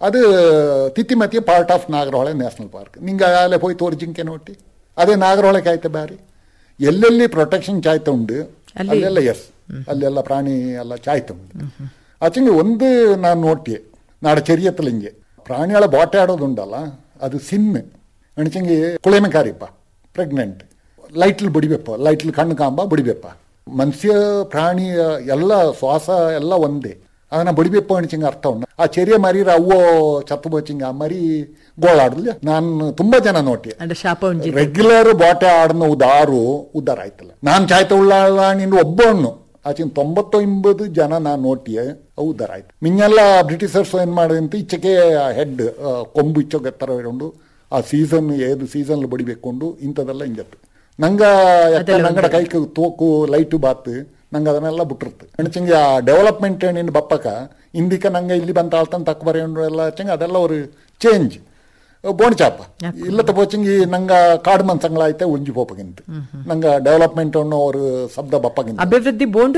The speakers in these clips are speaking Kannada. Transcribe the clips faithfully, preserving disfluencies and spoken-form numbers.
അത് തിത്തിമത്തിയ part of Nagarhole national park. ನಿಂಗೆ ಅಲ್ಲೇ ಹೋಗಿ ತೋರಿಜಿಂಕೆ ನೋಡಿ ಅದೇ ನಾಗರಹೊಳೆ ಕಾಯ್ತೆ ಬ್ಯಾರಿ ಎಲ್ಲೆಲ್ಲಿ ಪ್ರೊಟೆಕ್ಷನ್ ಚಾಯ್ತ ಉಂಡು ಅಲ್ಲೆಲ್ಲ ಎಸ್ ಅಲ್ಲೆಲ್ಲ ಪ್ರಾಣಿ ಎಲ್ಲ ಚಾಯ್ತ ಉಂಡು. ಆಚೆಂಗೆ ಒಂದು ನಾನು ನೋಡ್ತೀಯ ನಾಡ ಚೆರಿಯತ್ತಲ್ಲ ಹಿಂಗೆ ಪ್ರಾಣಿಗಳ ಬಾಟೆ ಆಡೋದುಂಡಲ್ಲ ಅದು ಸಿನ್ನು ಅಣಚಂಗೆ ಕುಳೆಮಕಾರಿಪ್ಪ ಪ್ರೆಗ್ನೆಂಟ್ ಲೈಟ್ಲ್ ಬಡಿಬೇಪ ಲೈಟ್ಲ್ ಕಣ್ಣು ಕಾಂಬ ಬಡಿಬೇಪ ಮನುಷ್ಯ ಪ್ರಾಣಿ ಎಲ್ಲ ಶ್ವಾಸ ಎಲ್ಲ ಒಂದೇ ಅದನ್ನ ಬಡಿಬೇಪ ಅಣಿಚಂಗೆ ಅರ್ಥ ಉಂಡ ಆ ಚೆರಿಯ ಮರಿರ ಅವ್ವೋ ಚತ್ತು ಬೋಚಿಂಗ ಆ ಮರಿ ಗೋಳಾಡಲ್ಲ ನಾನು ತುಂಬಾ ಜನ ನೋಟಿ ರೆಗ್ಯುಲರ್ ಬಾಟೆ ಆಡನ ಉದಾರು ಉದ್ದಾರ ಆಯ್ತಲ್ಲ ನಾನು ಚಾಯ್ತ ಉಳ್ಳ ನಿಂದು ಒಬ್ಬ ಹಣ್ಣು ಆಚಿನ ತೊಂಬತ್ತೊಂಬತ್ತು ಜನ ನಾನು ನೋಟಿಯ ಅವು ಉದ್ದಾರ ಆಯ್ತು. ಮಿಂಗೆಲ್ಲ ಬ್ರಿಟಿಷರ್ಸ್ ಏನ್ ಮಾಡಿದಂತ ಇಚ್ಚಕ್ಕೆ ಹೆಡ್ ಕೊಂಬು ಇಚ್ಚೋಗೆತ್ತರ ಇರೋಂಡು ಆ ಸೀಸನ್ ಏದು ಸೀಸನ್ ಬಡಿಬೇಕೊಂಡು ಇಂಥದೆಲ್ಲ ಹಿಂಗತ್ತು ನಂಗ ನಂಗಡ ಕೈಗೆ ತೋಕು ಲೈಟು ಬಾತ್ ನಂಗೆ ಅದನ್ನೆಲ್ಲ ಬಿಟ್ಟಿರ್ತು ಅಣಚಂಗೆ ಆ ಡೆವಲಪ್ಮೆಂಟ್ ನಿನ್ನ ಬಪ್ಪಕ ಇಂದಿಕ ನಂಗೆ ಇಲ್ಲಿ ಬಂತ ಆಳ್ತಾನೆ ತಕ್ಕ ಬರೆಯೊಂಡು ಎಲ್ಲ ಹಚ್ಚಂಗೆ ಅದೆಲ್ಲ ஒரு ಚೇಂಜ್ ಬೋಣಿಚಾಪ ಇಲ್ಲತ್ತ ಪೋಚಂಗಿ ನಂಗ ಕಾಡು ಮನ್ಸಂಗಳಾಯ್ತೆ ಉಂಜಿ ಪೋಪಗಿಂತ ನಂಗ ಡೆವಲಪ್ಮೆಂಟ್ ಅನ್ನೋ ஒரு ಶಬ್ದ ಬಪ್ಪಗಿಂತ ಅಭಿವೃದ್ಧಿ ಬೋಂಡು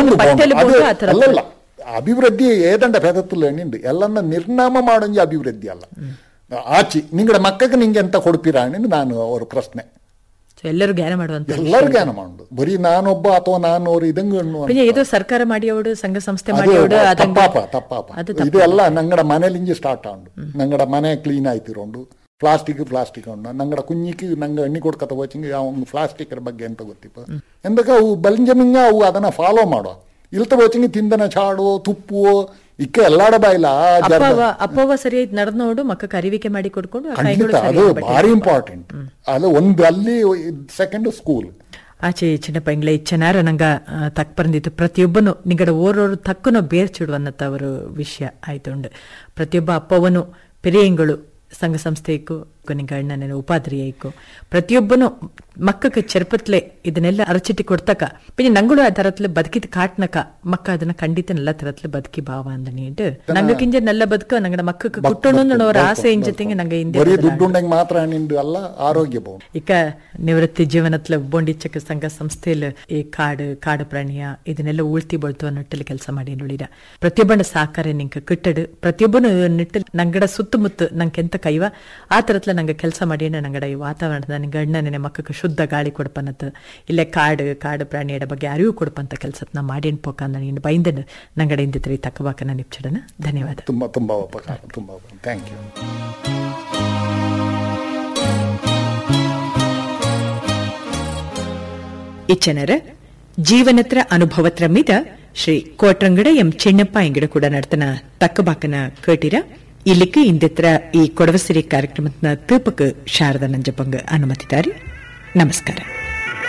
ಅಲ್ಲಲ್ಲ ಅಭಿವೃದ್ಧಿ ಏದಂಡ ಪೆದತ್ತಲ್ಲ ನಿಂದು ಎಲ್ಲನ್ನ ನಿರ್ನಾಮ ಮಾಡೊಂಜಿ ಅಭಿವೃದ್ಧಿ ಅಲ್ಲ ಆಚಿ ನಿಂಗಡ ಮಕ್ಕಕ್ಕೆ ನಿಂಗೆ ಎಂತ ಕೊಡ್ತೀರಾ ನಿಂದು ನಾನು ಅವ್ರ ಪ್ರಶ್ನೆ ಎಲ್ಲರೂ ಜ್ಞಾನ ಮಾಡುವಂತ ಎಲ್ಲರೂ ಜ್ಞಾನ ಮಾಡುದು ಬರೀ ನಾನೊಬ್ಬ ಅಥವಾ ನಾನು ಅವ್ರು ಇದಂಗ ಇದು ಸರ್ಕಾರ ಮಾಡಿಯೋಡು ಸಂಘ ಸಂಸ್ಥೆ ಮಾಡಿಯೋಡು ತಪ್ಪಾಪ ತಪ್ಪಾಪ ಇದು ಎಲ್ಲ ನಂಗಡ ಮನೇಲಿಂಜಿ ಸ್ಟಾರ್ಟ್ ಆಂಡು ನಂಗಡ ಮನೆ ಕ್ಲೀನ್ ಆಯ್ತಿರೋಂಡು ಪ್ಲಾಸ್ಟಿಕ್ ಪ್ಲಾಸ್ಟಿಕ್ ಉಂಡು ನಂಗಡ ಕುഞ്ഞിക്ക് ನಂಗೆ ಎಣ್ಣೆ ಕೊಡ್ಕತ ಹೋಚಿಂಗ್ ಅವ್ನು ಪ್ಲಾಸ್ಟಿಕ್ ಬಗ್ಗೆ ಎಂತ ಗೊತ್ತಿಪ್ಪ ಎಂದಕ ಅವು ಬಲಿಂಜಮಿಂಗ ಅವು ಅದನ್ನ ಫಾಲೋ ಮಾಡೋ ಇಲ್ತ ಹೋಚಿಂಗ್ ತಿಂದನ ಚಾಡು ತುಪ್ಪು ಇಕ್ಕ ಎಲ್ಲಾಡ ಬಾಯಿಲ್ಲ ಅಪ್ಪವ ಸರಿಯಾಗಿ ನಡೆದೋಡು ಮಕ್ಕಕ್ಕೆ ಅರಿವಿಕೆ ಮಾಡಿ ಕೊಡ್ಕೊಂಡು ಅದು ಭಾರಿ ಇಂಪಾರ್ಟೆಂಟ್ ಅದು ಒಂದು ಅಲ್ಲಿ ಸೆಕೆಂಡ್ ಸ್ಕೂಲ್ ಆಚೆ ಚಿನ್ನಪ್ಪ ಇಂಗ್ಲೆ ಇಚ್ಚನಾರ ನಂಗ ತಕ್ ಬಂದಿತ್ತು ಪ್ರತಿಯೊಬ್ಬನು ನಿಗಡ ಓರೋರು ತಕ್ಕನು ಬೇರ್ಚಿಡು ಅನ್ನತ್ತವರು ವಿಷಯ ಆಯ್ತುಂಡು ಪ್ರತಿಯೊಬ್ಬ ಅಪ್ಪವನು ಪೆರಿಯಂಗಳು ಸಂಘ ಸಂಸ್ಥೆಗೂ ನಿಂಗ ಅಣ್ಣನ ಉಪಾಧ್ರಿಯಕ್ಕೂ ಪ್ರತಿಯೊಬ್ಬನು ಮಕ್ಕಕ್ಕೆ ಚೆರುಪತ್ಲೆ ಇದನ್ನೆಲ್ಲ ಅರಚಿಟ್ಟಿ ಕೊಡ್ತಕ ಪಿನ್ನ ನಂಗಳು ಆ ತರತ್ಲೆ ಬದುಕಿದ ಕಾಟ್ನಕ ಮಕ್ಕ ಅದನ್ನ ಖಂಡಿತ ನೆಲ್ಲ ತರತ್ಲೆ ಬದುಕಿ ಭಾವ ಅಂದ ನೀಡು ನಂಗ ಕಿಂಜ ನೆಲ್ಲ ಬದುಕ ನಂಗಡ ಮಕ್ಕಕ್ಕೆ ಕುಟ್ಟೋಣ ಅವ್ರ ಆಸೆ ಇನ್ ಜೊತೆಗೆ ನಂಗೆ ಹಿಂದೆ ಮಾತ್ರ ಅಲ್ಲ ಆರೋಗ್ಯ ಇಕ ನಿವೃತ್ತಿ ಜೀವನತ್ಲೆ ಬೋಂಡಿಚ್ಚಕ ಸಂಘ ಸಂಸ್ಥೆಯಲ್ಲಿ ಈ ಕಾಡು ಕಾಡು ಪ್ರಾಣಿಯ ಇದನ್ನೆಲ್ಲ ಉಳ್ತಿ ಬಳ್ತು ಅನ್ನೊಟ್ಟಲ್ಲಿ ಕೆಲಸ ಮಾಡಿ ನುಳಿದ ಪ್ರತಿಯೊಬ್ಬನ ಸಹಕಾರ ನಿಂಕ ಕಿಟ್ಟಡು ಪ್ರತಿಯೊಬ್ಬನು ನಿಟ್ಟಲ್ಲಿ ನಂಗಡ ಸುತ್ತಮುತ್ತ ನಂಗೆ ಎಂತ ಕೈವ ಆ ತರತ್ಲೆ ನಂಗೆ ಕೆಲಸ ಮಾಡಿ ನಂಗಡ ಈ ವಾತಾವರಣದ ನಿಂಗೆ ಅಣ್ಣ ನೆನೆ ಮಕ್ಕಕ್ಕೆ ಶುದ್ಧ ಗಾಳಿ ಕೊಡ್ಪನತ್ ಇಲ್ಲೇ ಕಾಡು ಕಾಡು ಪ್ರಾಣಿಯಡ ಬಗ್ಗೆ ಅರಿವು ಕೊಡ್ಪಂತ ಕೆಲಸ ನಾ ಮಾಡೇನ್ ಪೋಕ ನೀನು ಬೈಂದನು ನಂಗಡ ಇಂದಿತ್ರಿ ತಕ್ಕವಾಕನ ನಿಪ್ಚಡನ ಧನ್ಯವಾದ. ತುಂಬಾ ತುಂಬಾ ಉಪಕಾರ ತುಂಬಾ thank you. ಇಚ್ಚನರ ಜೀವನತ್ರ ಅನುಭವತ್ರ ಮಿದ Shri ಕೋಟ್ರಂಗಡ M Chinnappa ಇಂಗಡ ಕೂಡ ನಡ್ತನ ತಕ್ಕಬಾಕನ ಕೇಟಿರ ಇಲ್ಲಿಕ್ಕೆ ಇಂದಿತ್ರ ಈ ಕೊಡವಸಿರಿ ಕಾರ್ಯಕ್ರಮದ ತೂಪಕ ಶಾರದಾ ನಂಜಪ್ಪಂಗ ಅನುಮತಿದಾರಿ. ನಮಸ್ಕಾರ.